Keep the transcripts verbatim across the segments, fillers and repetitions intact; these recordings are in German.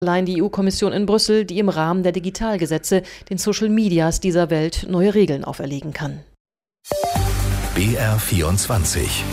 Allein die E U-Kommission in Brüssel, die im Rahmen der Digitalgesetze den Social Medias dieser Welt neue Regeln auferlegen kann. B R vierundzwanzig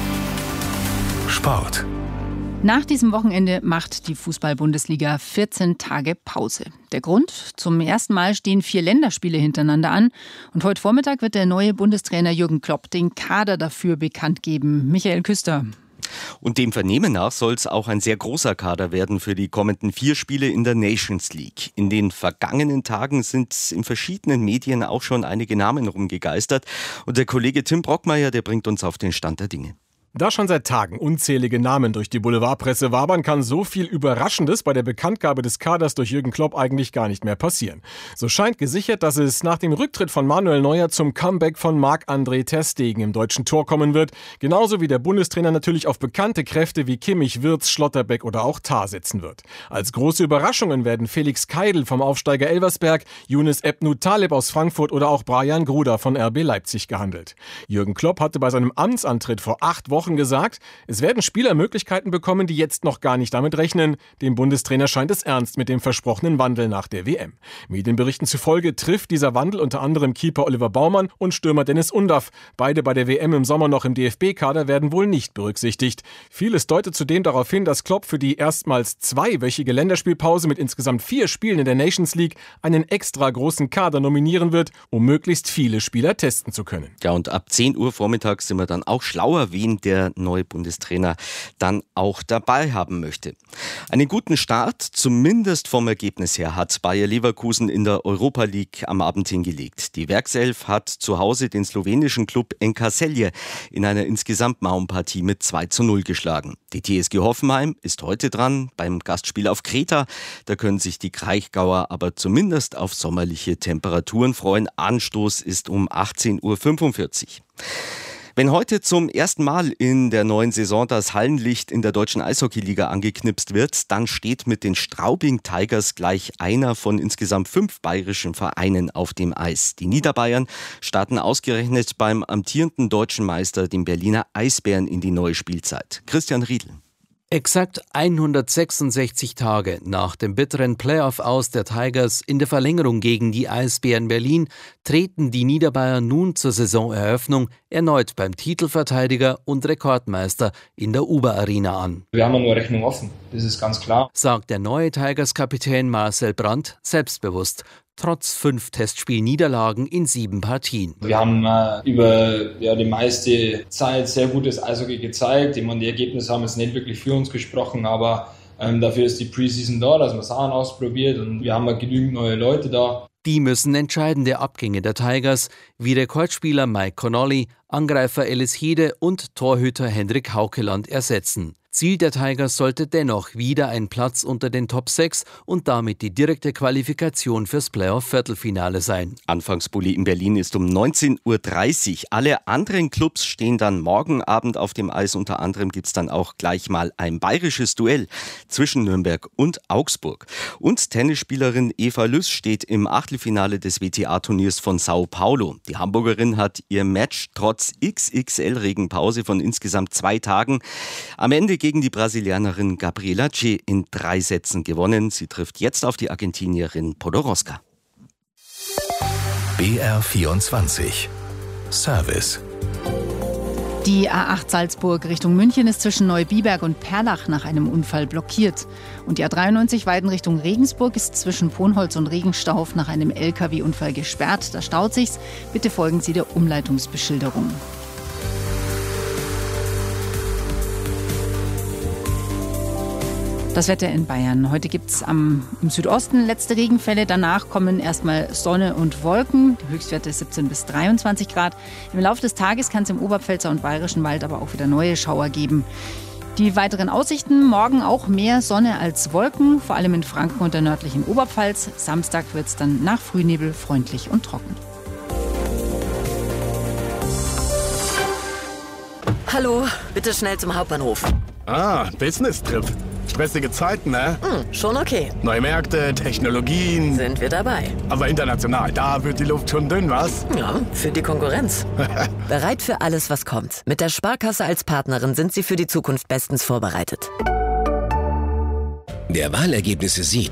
Sport. Nach diesem Wochenende macht die Fußball-Bundesliga vierzehn Tage Pause. Der Grund? Zum ersten Mal stehen vier Länderspiele hintereinander an. Und heute Vormittag wird der neue Bundestrainer Jürgen Klopp den Kader dafür bekannt geben. Michael Küster. Und dem Vernehmen nach soll es auch ein sehr großer Kader werden für die kommenden vier Spiele in der Nations League. In den vergangenen Tagen sind in verschiedenen Medien auch schon einige Namen rumgegeistert. Und der Kollege Tim Brockmeier, der bringt uns auf den Stand der Dinge. Da schon seit Tagen unzählige Namen durch die Boulevardpresse wabern, kann so viel Überraschendes bei der Bekanntgabe des Kaders durch Jürgen Klopp eigentlich gar nicht mehr passieren. So scheint gesichert, dass es nach dem Rücktritt von Manuel Neuer zum Comeback von Marc-André ter Stegen im deutschen Tor kommen wird. Genauso wie der Bundestrainer natürlich auf bekannte Kräfte wie Kimmich, Wirtz, Schlotterbeck oder auch Tah setzen wird. Als große Überraschungen werden Felix Keidl vom Aufsteiger Elversberg, Younes Ebnou Taleb aus Frankfurt oder auch Brian Gruda von R B Leipzig gehandelt. Jürgen Klopp hatte bei seinem Amtsantritt vor acht Wochen gesagt, es werden Spieler Möglichkeiten bekommen, die jetzt noch gar nicht damit rechnen. Dem Bundestrainer scheint es ernst mit dem versprochenen Wandel nach der W M. Medienberichten zufolge trifft dieser Wandel unter anderem Keeper Oliver Baumann und Stürmer Dennis Undaff. Beide bei der W M im Sommer noch im D F B-Kader werden wohl nicht berücksichtigt. Vieles deutet zudem darauf hin, dass Klopp für die erstmals zweiwöchige Länderspielpause mit insgesamt vier Spielen in der Nations League einen extra großen Kader nominieren wird, um möglichst viele Spieler testen zu können. Ja, und ab zehn Uhr vormittags sind wir dann auch schlauer, wen der neue Bundestrainer dann auch dabei haben möchte. Einen guten Start, zumindest vom Ergebnis her, hat Bayer Leverkusen in der Europa League am Abend hingelegt. Die Werkself hat zu Hause den slowenischen Klub Enka Celje in einer insgesamt mauen Partie mit zwei zu null geschlagen. Die T S G Hoffenheim ist heute dran beim Gastspiel auf Kreta. Da können sich die Kraichgauer aber zumindest auf sommerliche Temperaturen freuen. Anstoß ist um achtzehn Uhr fünfundvierzig. Wenn heute zum ersten Mal in der neuen Saison das Hallenlicht in der deutschen Eishockeyliga angeknipst wird, dann steht mit den Straubing Tigers gleich einer von insgesamt fünf bayerischen Vereinen auf dem Eis. Die Niederbayern starten ausgerechnet beim amtierenden deutschen Meister, dem Berliner Eisbären, in die neue Spielzeit. Christian Riedl. Exakt hundertsechsundsechzig Tage nach dem bitteren Playoff-Aus der Tigers in der Verlängerung gegen die Eisbären Berlin treten die Niederbayern nun zur Saisoneröffnung erneut beim Titelverteidiger und Rekordmeister in der Uber Arena an. Wir haben eine Rechnung offen, das ist ganz klar, sagt der neue Tigers-Kapitän Marcel Brandt selbstbewusst. Trotz fünf Testspielniederlagen in sieben Partien. Wir haben äh, über ja, die meiste Zeit sehr gutes Eishockey gezeigt. Ich meine, die Ergebnisse haben jetzt nicht wirklich für uns gesprochen, aber ähm, dafür ist die Preseason da, dass man Sachen ausprobiert und wir haben ja genügend neue Leute da. Die müssen entscheidende Abgänge der Tigers wie Rekordspieler Mike Connolly, Angreifer Ellis Hede und Torhüter Hendrik Haukeland ersetzen. Ziel der Tigers sollte dennoch wieder ein Platz unter den Top sechs und damit die direkte Qualifikation fürs Playoff-Viertelfinale sein. Anfangsbully in Berlin ist um neunzehn Uhr dreißig. Alle anderen Clubs stehen dann morgen Abend auf dem Eis. Unter anderem gibt es dann auch gleich mal ein bayerisches Duell zwischen Nürnberg und Augsburg. Und Tennisspielerin Eva Lüss steht im Achtelfinale des W T A-Turniers von Sao Paulo. Die Hamburgerin hat ihr Match trotz X X L-Regenpause von insgesamt zwei Tagen am Ende gegen die Brasilianerin Gabriela Che in drei Sätzen gewonnen. Sie trifft jetzt auf die Argentinierin Podoroska. B R vierundzwanzig Service. Die A acht Salzburg Richtung München ist zwischen Neubiberg und Perlach nach einem Unfall blockiert. Und die A dreiundneunzig Weiden Richtung Regensburg ist zwischen Ponholz und Regenstauf nach einem L K W-Unfall gesperrt. Da staut sich's. Bitte folgen Sie der Umleitungsbeschilderung. Das Wetter in Bayern. Heute gibt es im Südosten letzte Regenfälle. Danach kommen erstmal Sonne und Wolken. Die Höchstwerte siebzehn bis dreiundzwanzig Grad. Im Laufe des Tages kann es im Oberpfälzer und Bayerischen Wald aber auch wieder neue Schauer geben. Die weiteren Aussichten: morgen auch mehr Sonne als Wolken, vor allem in Franken und der nördlichen Oberpfalz. Samstag wird es dann nach Frühnebel freundlich und trocken. Hallo, bitte schnell zum Hauptbahnhof. Ah, Business-Trip. Stressige Zeiten, ne? Hm, schon okay. Neue Märkte, Technologien. Sind wir dabei. Aber international, da wird die Luft schon dünn, was? Ja, für die Konkurrenz. Bereit für alles, was kommt. Mit der Sparkasse als Partnerin sind Sie für die Zukunft bestens vorbereitet. Wer Wahlergebnisse sieht,